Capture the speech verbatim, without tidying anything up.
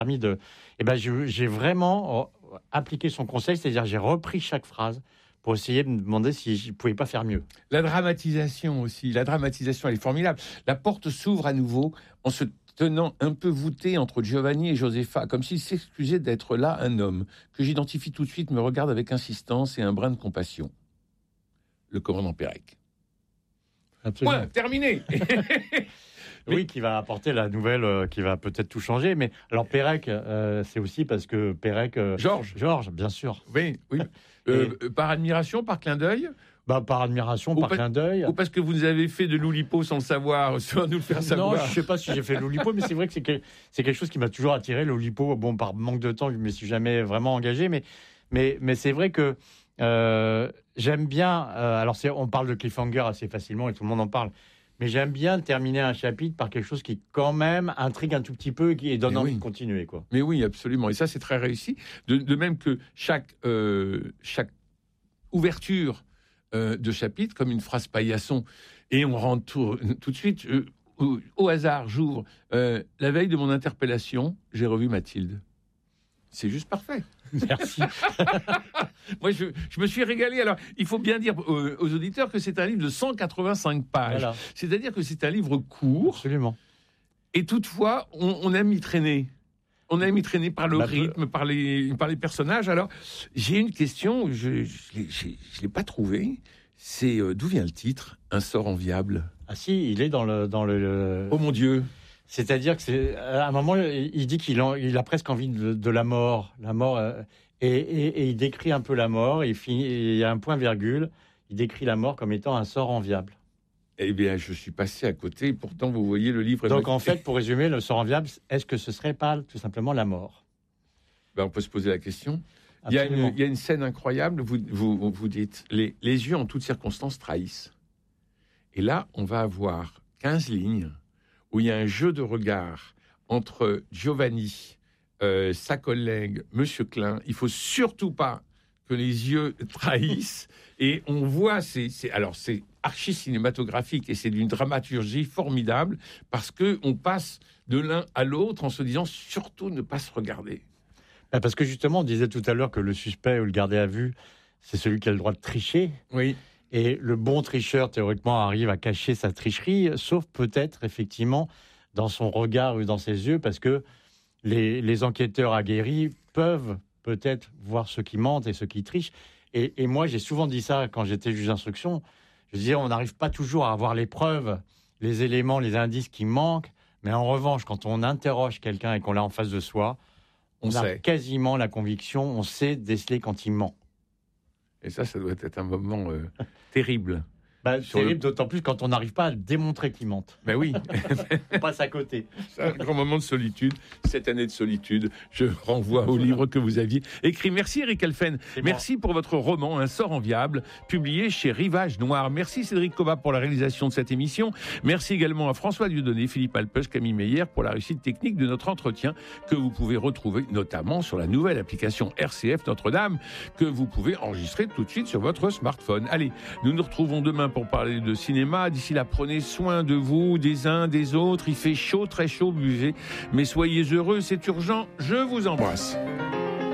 permis de... Eh ben, je- j'ai vraiment euh, appliqué son conseil, c'est-à-dire j'ai repris chaque phrase pour essayer de me demander si je ne pouvais pas faire mieux. La dramatisation aussi, la dramatisation, elle est formidable. La porte s'ouvre à nouveau en se tenant un peu voûté entre Giovanni et Josepha, comme s'il s'excusait d'être là un homme, que j'identifie tout de suite, me regarde avec insistance et un brin de compassion. Le commandant Pérec. Absolument. Point, terminé. Mais- Oui, qui va apporter la nouvelle, euh, qui va peut-être tout changer. Mais alors Pérec, euh, c'est aussi parce que Pérec... euh, Georges. Georges, bien sûr. Oui, oui. Euh, euh, par admiration, par clin d'œil, Bah, par admiration, Ou par pas- clin d'œil. ou parce que vous nous avez fait de l'oulipo sans le savoir, sans nous le faire Non, savoir. je ne sais pas si j'ai fait l'Oulipo, mais c'est vrai que c'est, que c'est quelque chose qui m'a toujours attiré, l'Oulipo. Bon, par manque de temps, je ne me suis jamais vraiment engagé, mais, mais, mais c'est vrai que euh, j'aime bien... euh, alors, c'est, on parle de cliffhanger assez facilement et tout le monde en parle, mais j'aime bien terminer un chapitre par quelque chose qui, quand même, intrigue un tout petit peu et qui donne Mais envie oui. de continuer, quoi. Mais oui, absolument. Et ça, c'est très réussi. De, de même que chaque, euh, chaque ouverture euh, de chapitre, comme une phrase paillasson, et on rentre tout, tout de suite, euh, au, au hasard, j'ouvre. euh, la veille de mon interpellation, j'ai revu Mathilde. C'est juste parfait. Merci. Moi, je, je me suis régalé. Alors, il faut bien dire aux, aux auditeurs que c'est un livre de cent quatre-vingt-cinq pages. Voilà, C'est-à-dire que c'est un livre court, absolument. et toutefois, on, on aime y traîner. On aime y traîner par le Bah, rythme, par les, par les personnages. Alors, j'ai une question, je ne l'ai pas trouvée. C'est euh, d'où vient le titre « Un sort enviable Ah si, il est dans le... Dans le... » Oh mon Dieu. C'est-à-dire que c'est à un moment, il dit qu'il en- il a presque envie de, de la mort, la mort, euh, et, et- et il décrit un peu la mort. Il finit, il y a un point virgule. Il décrit la mort comme étant un sort enviable. Eh bien, je suis passé à côté. Pourtant, vous voyez, le livre... est Donc ma- en fait, pour résumer, le sort enviable, est-ce que ce serait pas tout simplement la mort? Ben, on peut se poser la question. Il y, a une, Absolument. il y a une scène incroyable. Vous, vous, vous dites les, les yeux en toutes circonstances trahissent. Et là, on va avoir quinze lignes où il y a un jeu de regard entre Giovanni, euh, sa collègue, Monsieur Klein. Il faut surtout pas que les yeux trahissent. Et on voit, c'est, c'est, alors c'est archi cinématographique et c'est d'une dramaturgie formidable parce que on passe de l'un à l'autre en se disant surtout ne pas se regarder. Ben, parce que justement, on disait tout à l'heure que le suspect ou le gardé à vue, c'est celui qui a le droit de tricher. Oui. Et le bon tricheur, théoriquement, arrive à cacher sa tricherie, sauf peut-être, effectivement, dans son regard ou dans ses yeux, parce que les, les enquêteurs aguerris peuvent peut-être voir ceux qui mentent et ceux qui trichent. Et, et moi, j'ai souvent dit ça quand j'étais juge d'instruction. Je disais, on n'arrive pas toujours à avoir les preuves, les éléments, les indices qui manquent. Mais en revanche, quand on interroge quelqu'un et qu'on l'a en face de soi, on, On a sait. quasiment la conviction, on sait déceler quand il ment. Et ça, ça doit être un moment euh, terrible. Bah, Sur terrible, le- d'autant plus quand on n'arrive pas à démontrer qu'il mente. Ben oui, On passe à côté. c'est un grand moment de solitude. Cette année de solitude, je renvoie au livre que vous aviez écrit. Merci Eric Elfen. C'est Merci pour votre roman Un sort enviable, publié chez Rivage Noir. Merci Cédric Cobat pour la réalisation de cette émission. Merci également à François Dieudonné, Philippe Alpeuch, Camille Meyer pour la réussite technique de notre entretien que vous pouvez retrouver notamment sur la nouvelle application R C F Notre-Dame que vous pouvez enregistrer tout de suite sur votre smartphone. Allez, nous nous retrouvons demain pour parler de cinéma. D'ici là, prenez soin de vous, des uns, des autres. Il fait chaud, très chaud, buvez. Mais soyez heureux, c'est urgent. Je vous embrasse.